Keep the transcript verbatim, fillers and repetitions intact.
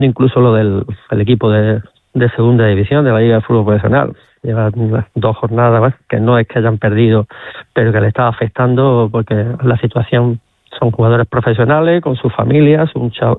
incluso lo del el equipo de, de segunda división de la Liga de Fútbol Profesional. Llevan dos jornadas más, que no es que hayan perdido, pero que le estaba afectando porque la situación, son jugadores profesionales con sus familias, son,